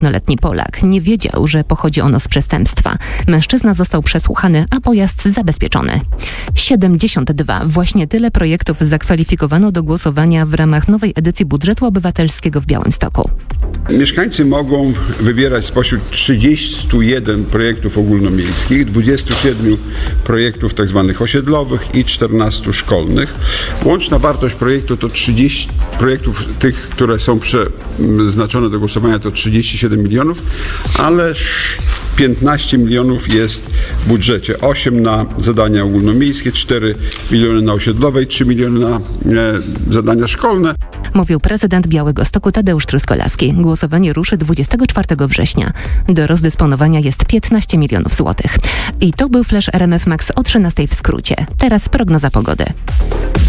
Letni Polak nie wiedział, że pochodzi ono z przestępstwa. Mężczyzna został przesłuchany, a pojazd zabezpieczony. 72. Właśnie tyle projektów zakwalifikowano do głosowania w ramach nowej edycji budżetu obywatelskiego w Białymstoku. Mieszkańcy mogą wybierać spośród 31 projektów ogólnomiejskich, 27 projektów tzw. osiedlowych i 14 szkolnych. Łączna wartość projektu to 30 projektów tych, które są przeznaczone do głosowania, to 37 milionów, ale 15 milionów jest w budżecie. 8 na zadania ogólnomiejskie, 4 miliony na osiedlowe i 3 miliony na zadania szkolne. Mówił prezydent Białegostoku Tadeusz Truskolaski. Głosowanie ruszy 24 września. Do rozdysponowania jest 15 milionów złotych. I to był Flash RMF Max o 13 w skrócie. Teraz prognoza pogody.